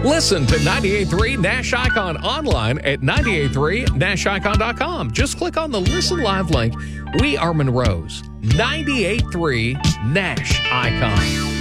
Listen to 98.3 Nash Icon online at 98.3nashicon.com. Just click on the Listen Live link. We are Monroe's 98.3 Nash Icon.